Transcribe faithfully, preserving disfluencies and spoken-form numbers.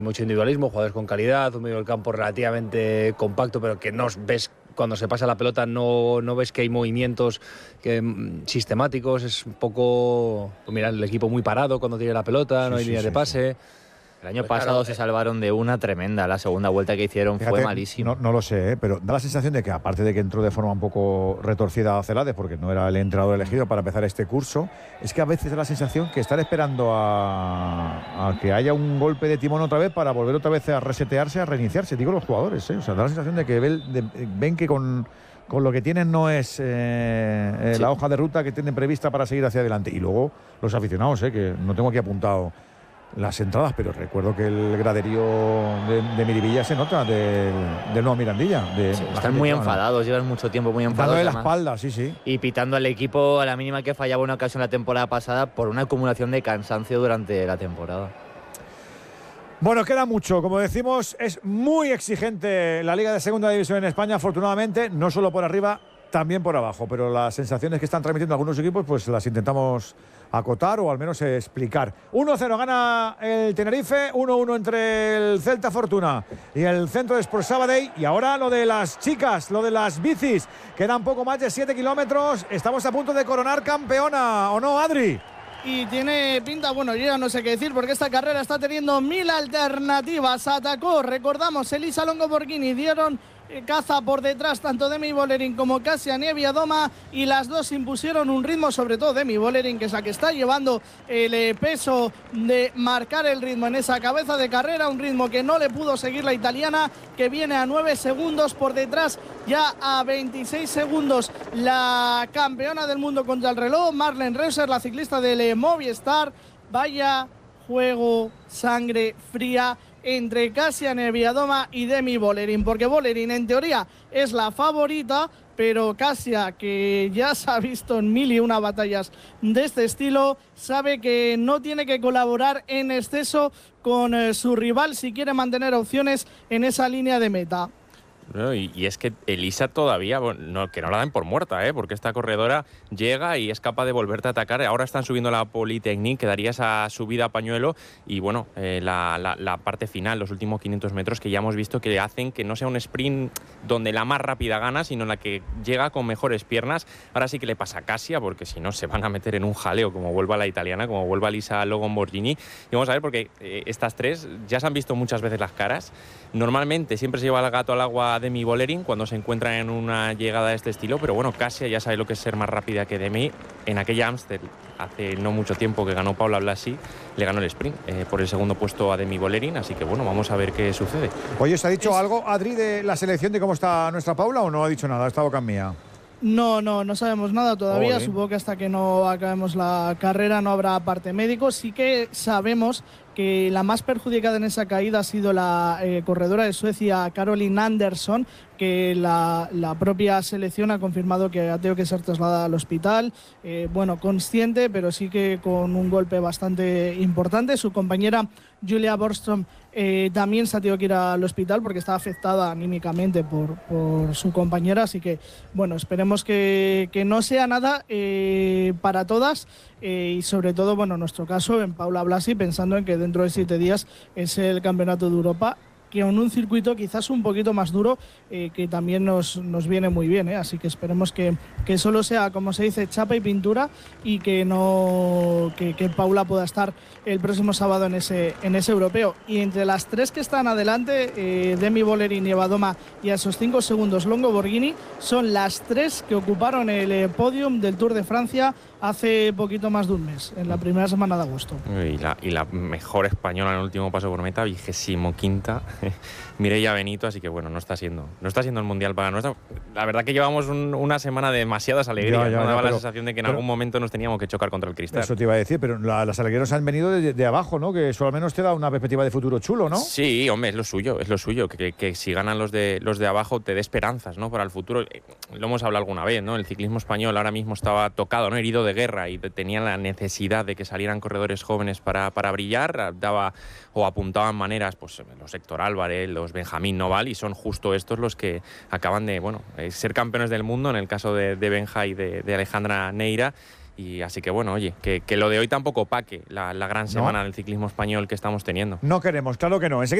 Mucho individualismo, jugadores con calidad, un medio del campo relativamente compacto, pero que no ves, cuando se pasa la pelota no, no ves que hay movimientos que, sistemáticos, es un poco, pues mira, el equipo muy parado cuando tiene la pelota, sí, no hay sí, líneas sí, de pase. Sí. El año Pues pasado claro, se salvaron de una tremenda, la segunda vuelta que hicieron fíjate, fue malísima. No, no lo sé, ¿eh? Pero da la sensación de que, aparte de que entró de forma un poco retorcida a Celades, porque no era el entrenador elegido para empezar este curso, es que a veces da la sensación que están esperando a, a que haya un golpe de timón otra vez para volver otra vez a resetearse, a reiniciarse, digo los jugadores, ¿eh? O sea, da la sensación de que ven, de, ven que con, con lo que tienen no es eh, eh, sí. la hoja de ruta que tienen prevista para seguir hacia adelante. Y luego los aficionados, ¿eh? Que no tengo aquí apuntado las entradas, pero recuerdo que el graderío de, de Miribilla se nota del, del nuevo Mirandilla. De, sí, están muy enfadados, llevan mucho tiempo muy enfadados. Dándole la espalda, sí, sí. Y pitando al equipo a la mínima que fallaba una ocasión la temporada pasada por una acumulación de cansancio durante la temporada. Bueno, queda mucho. Como decimos, es muy exigente la Liga de Segunda División en España, afortunadamente, no solo por arriba, también por abajo. Pero las sensaciones que están transmitiendo algunos equipos, pues las intentamos acotar o al menos explicar. uno cero gana el Tenerife, uno uno entre el Celta Fortuna y el Centro de Sport Sabadell. Y ahora lo de las chicas, lo de las bicis. Quedan poco más de siete kilómetros. Estamos a punto de coronar campeona, ¿o no, Adri? Y tiene pinta, bueno, yo ya no sé qué decir porque esta carrera está teniendo mil alternativas. Atacó, recordamos, Elisa Longo Borghini, dieron caza por detrás tanto Demi Vollering como Kasia Nieviadoma y las dos impusieron un ritmo, sobre todo Demi Vollering, que es la que está llevando el peso de marcar el ritmo en esa cabeza de carrera, un ritmo que no le pudo seguir la italiana, que viene a nueve segundos por detrás, ya a veintiséis segundos la campeona del mundo contra el reloj, Marlene Reuser, la ciclista del Movistar. Vaya juego, sangre fría entre Kasia Nieviadoma y Demi Vollering, porque Vollering en teoría es la favorita, pero Kasia, que ya se ha visto en mil y una batallas de este estilo, sabe que no tiene que colaborar en exceso con eh, su rival si quiere mantener opciones en esa línea de meta. No, y, y es que Elisa todavía, bueno, no, que no la den por muerta, ¿eh? Porque esta corredora llega y es capaz de volverte a atacar. Ahora están subiendo la Polytechnique, que daría esa subida a pañuelo, y bueno, eh, la, la, la parte final, los últimos quinientos metros, que ya hemos visto que hacen que no sea un sprint donde la más rápida gana, sino la que llega con mejores piernas. Ahora sí que le pasa a Kasia, porque si no se van a meter en un jaleo, como vuelva la italiana, como vuelva Elisa Longo Borghini. Y vamos a ver, porque eh, estas tres ya se han visto muchas veces las caras. Normalmente siempre se lleva el gato al agua Demi Vollering cuando se encuentra en una llegada de este estilo, pero bueno, Kasia ya sabe lo que es ser más rápida que Demi. En aquella Amstel, hace no mucho tiempo que ganó Paula Blasi, le ganó el sprint eh, por el segundo puesto a Demi Vollering, así que bueno, vamos a ver qué sucede. Oye, ¿os ha dicho es... algo, Adri, de la selección, de cómo está nuestra Paula, o no ha dicho nada? ¿Está boca mía? No, no, no sabemos nada todavía. Olé. Supongo que hasta que no acabemos la carrera no habrá parte médico. Sí que sabemos que la más perjudicada en esa caída ha sido la eh, corredora de Suecia, Caroline Anderson, que la, la propia selección ha confirmado que ha tenido que ser trasladada al hospital. Eh, bueno, consciente, pero sí que con un golpe bastante importante. Su compañera Julia Borgström eh, también se ha tenido que ir al hospital porque está afectada anímicamente por, por su compañera. Así que, bueno, esperemos que, que no sea nada eh, para todas. Eh, y sobre todo, bueno, en nuestro caso, en Paula Blasi, pensando en que dentro de siete días es el Campeonato de Europa, que en un circuito quizás un poquito más duro, eh, que también nos, nos viene muy bien, ¿eh? Así que esperemos que, que solo sea, como se dice, chapa y pintura, y que no que, que Paula pueda estar el próximo sábado en ese, en ese europeo. Y entre las tres que están adelante, eh, Demi Vollering, Nieviadoma y a esos cinco segundos Longo Borghini, son las tres que ocuparon el eh, podium del Tour de Francia hace poquito más de un mes, en la primera semana de agosto. Y la, y la mejor española en el último paso por meta, vigésimo quinta, Mireia Benito, así que bueno, no está siendo no está siendo el Mundial para nosotros. La verdad que llevamos un, una semana de demasiadas alegrías, ya, ya, ¿no? Daba ya, pero, la sensación de que en pero, algún momento nos teníamos que chocar contra el cristal. Eso te iba a decir, pero la, las alegrías han venido de, de abajo, ¿no? Que eso al menos te da una perspectiva de futuro chulo, ¿no? Sí, hombre, es lo suyo, es lo suyo, que, que, que si ganan los de los de abajo te dé esperanzas, ¿no? Para el futuro. Lo hemos hablado alguna vez, ¿no? El ciclismo español ahora mismo estaba tocado, ¿no? Herido de guerra, y tenía la necesidad de que salieran corredores jóvenes para, para brillar. Daba o apuntaban maneras, pues los Héctor Álvarez, los Benjamín Noval, y son justo estos los que acaban de, bueno, ser campeones del mundo, en el caso de, de Benja y de, de Alejandra Neira. Y así que bueno, oye, que, que lo de hoy tampoco opaque la, la gran semana del ciclismo español que estamos teniendo. No queremos, claro que no. Enseguida